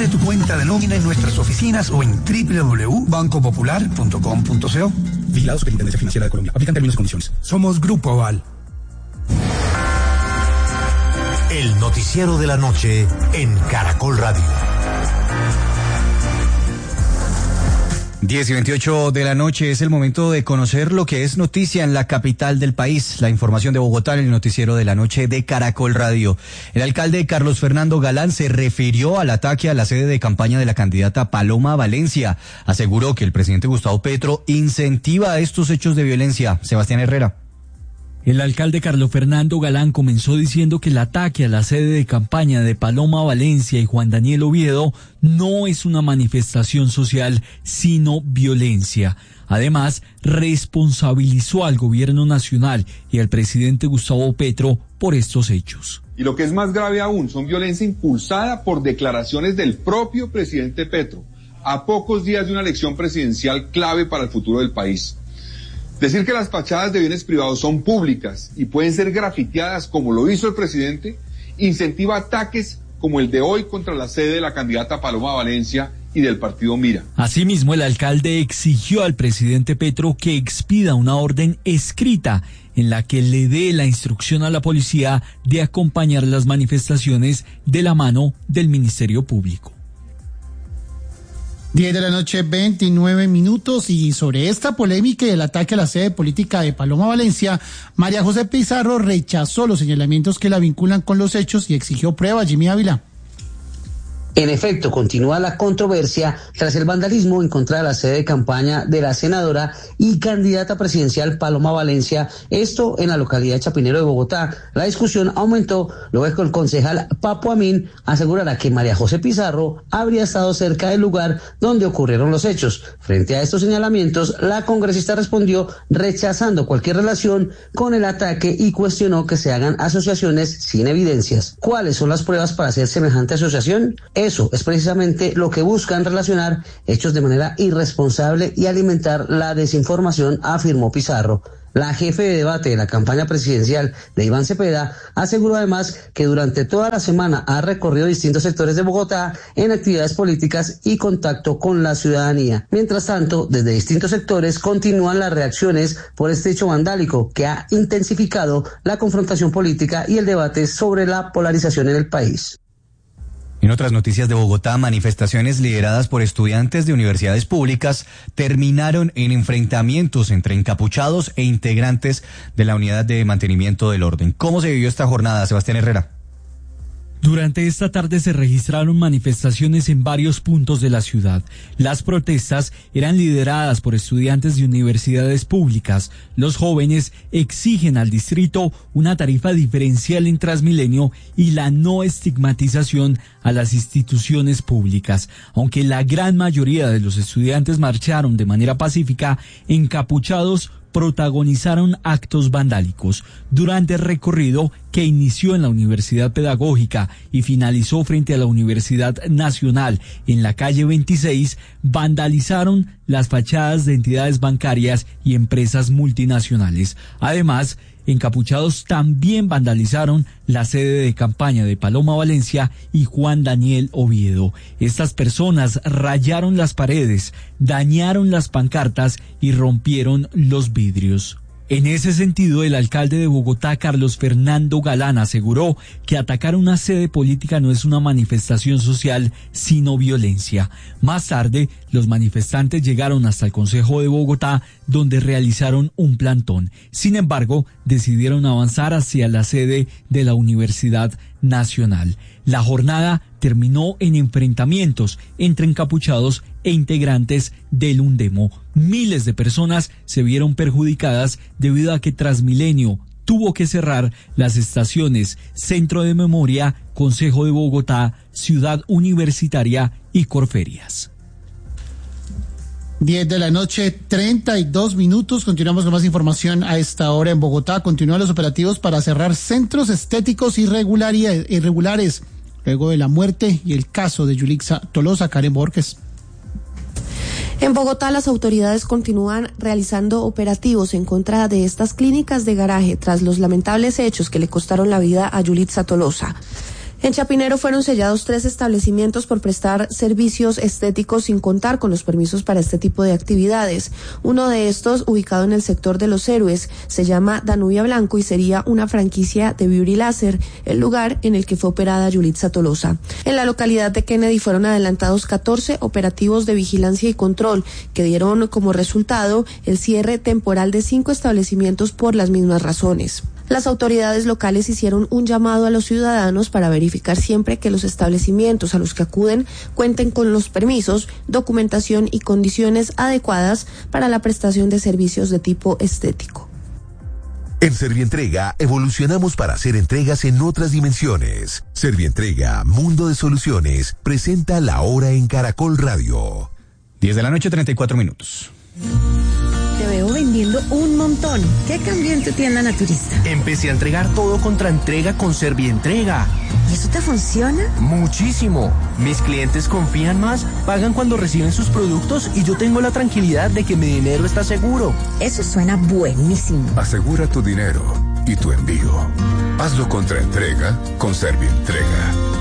Abre tu cuenta de nómina en nuestras oficinas o en www.bancopopular.com.co. Vigilado Superintendencia Financiera de Colombia. Aplican términos y condiciones. Somos Grupo Aval. El noticiero de la noche en Caracol Radio. 10:28 de la noche es el momento de conocer lo que es noticia en la capital del país. La información de Bogotá en el noticiero de la noche de Caracol Radio. El alcalde Carlos Fernando Galán se refirió al ataque a la sede de campaña de la candidata Paloma Valencia. Aseguró que el presidente Gustavo Petro incentiva estos hechos de violencia. Sebastián Herrera. El alcalde Carlos Fernando Galán comenzó diciendo que el ataque a la sede de campaña de Paloma Valencia y Juan Daniel Oviedo no es una manifestación social, sino violencia. Además, responsabilizó al gobierno nacional y al presidente Gustavo Petro por estos hechos. Y lo que es más grave aún, son violencia impulsada por declaraciones del propio presidente Petro, a pocos días de una elección presidencial clave para el futuro del país. Decir que las fachadas de bienes privados son públicas y pueden ser grafiteadas como lo hizo el presidente, incentiva ataques como el de hoy contra la sede de la candidata Paloma Valencia y del partido Mira. Asimismo, el alcalde exigió al presidente Petro que expida una orden escrita en la que le dé la instrucción a la policía de acompañar las manifestaciones de la mano del Ministerio Público. 10 de la noche, 29 minutos, y sobre esta polémica y el ataque a la sede política de Paloma Valencia, María José Pizarro rechazó los señalamientos que la vinculan con los hechos y exigió pruebas. Jimmy Ávila. En efecto, continúa la controversia tras el vandalismo en contra de la sede de campaña de la senadora y candidata presidencial Paloma Valencia, esto en la localidad de Chapinero de Bogotá. La discusión aumentó luego que el concejal Papo Amin asegurara que María José Pizarro habría estado cerca del lugar donde ocurrieron los hechos. Frente a estos señalamientos, la congresista respondió rechazando cualquier relación con el ataque y cuestionó que se hagan asociaciones sin evidencias. ¿Cuáles son las pruebas para hacer semejante asociación? Eso es precisamente lo que buscan, relacionar hechos de manera irresponsable y alimentar la desinformación, afirmó Pizarro. La jefe de debate de la campaña presidencial de Iván Cepeda aseguró además que durante toda la semana ha recorrido distintos sectores de Bogotá en actividades políticas y contacto con la ciudadanía. Mientras tanto, desde distintos sectores continúan las reacciones por este hecho vandálico que ha intensificado la confrontación política y el debate sobre la polarización en el país. En otras noticias de Bogotá, manifestaciones lideradas por estudiantes de universidades públicas terminaron en enfrentamientos entre encapuchados e integrantes de la Unidad de Mantenimiento del Orden. ¿Cómo se vivió esta jornada, Sebastián Herrera? Durante esta tarde se registraron manifestaciones en varios puntos de la ciudad. Las protestas eran lideradas por estudiantes de universidades públicas. Los jóvenes exigen al distrito una tarifa diferencial en Transmilenio y la no estigmatización a las instituciones públicas. Aunque la gran mayoría de los estudiantes marcharon de manera pacífica, encapuchados protagonizaron actos vandálicos. Durante el recorrido que inició en la Universidad Pedagógica y finalizó frente a la Universidad Nacional en la calle 26, vandalizaron las fachadas de entidades bancarias y empresas multinacionales. Además, encapuchados también vandalizaron la sede de campaña de Paloma Valencia y Juan Daniel Oviedo. Estas personas rayaron las paredes, dañaron las pancartas y rompieron los vidrios. En ese sentido, el alcalde de Bogotá, Carlos Fernando Galán, aseguró que atacar una sede política no es una manifestación social, sino violencia. Más tarde, los manifestantes llegaron hasta el Consejo de Bogotá, donde realizaron un plantón. Sin embargo, decidieron avanzar hacia la sede de la Universidad Nacional. La jornada terminó en enfrentamientos entre encapuchados e integrantes del Undemo. Miles de personas se vieron perjudicadas debido a que Transmilenio tuvo que cerrar las estaciones Centro de Memoria, Consejo de Bogotá, Ciudad Universitaria y Corferias. 10 de la noche, 32 minutos. Continuamos con más información a esta hora en Bogotá. Continúan los operativos para cerrar centros estéticos irregulares luego de la muerte y el caso de Yulixa Tolosa. Karen Borges. En Bogotá, las autoridades continúan realizando operativos en contra de estas clínicas de garaje tras los lamentables hechos que le costaron la vida a Yulixa Tolosa. En Chapinero fueron sellados 3 establecimientos por prestar servicios estéticos sin contar con los permisos para este tipo de actividades. Uno de estos, ubicado en el sector de Los Héroes, se llama Danubia Blanco y sería una franquicia de Beauty Láser, el lugar en el que fue operada Yulitza Tolosa. En la localidad de Kennedy fueron adelantados 14 operativos de vigilancia y control que dieron como resultado el cierre temporal de 5 establecimientos por las mismas razones. Las autoridades locales hicieron un llamado a los ciudadanos para verificar siempre que los establecimientos a los que acuden cuenten con los permisos, documentación y condiciones adecuadas para la prestación de servicios de tipo estético. En Servientrega evolucionamos para hacer entregas en otras dimensiones. Servientrega, Mundo de Soluciones, presenta La Hora en Caracol Radio. 10 de la noche, 34 minutos. Te veo vendiendo un montón. ¿Qué cambió en tu tienda naturista? Empecé a entregar todo contra entrega con Servientrega. ¿Y eso te funciona? Muchísimo. Mis clientes confían más, pagan cuando reciben sus productos y yo tengo la tranquilidad de que mi dinero está seguro. Eso suena buenísimo. Asegura tu dinero y tu envío. Hazlo contra entrega con Servientrega.